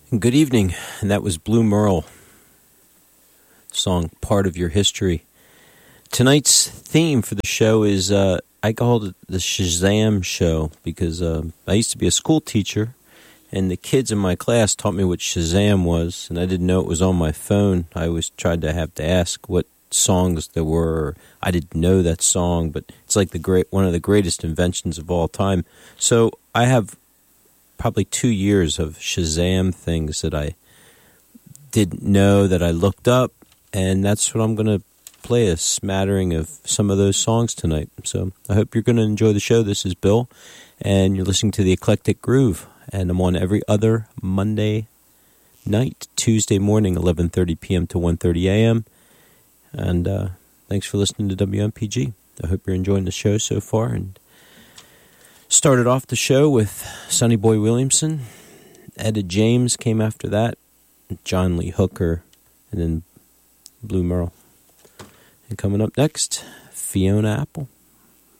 Good evening, and that was Blue Merle, song Part of Your History. Tonight's theme for the show is, I called it the Shazam Show, because I used to be a school teacher, and the kids in my class taught me what Shazam was, and I didn't know it was on my phone. I always tried to have to ask what songs there were. I didn't know that song, but it's like one of the greatest inventions of all time. So I have probably 2 years of Shazam things that I didn't know, that I looked up, and that's what I'm going to play, a smattering of some of those songs tonight. So I hope you're going to enjoy the show. This is Bill, and you're listening to the Eclectic Groove, and I'm on every other Monday night, Tuesday morning, 11:30 p.m. to 1:30 a.m., and thanks for listening to WMPG. I hope you're enjoying the show so far, and started off the show with Sonny Boy Williamson. Etta James came after that, John Lee Hooker, and then Blue Merle. And coming up next, Fiona Apple.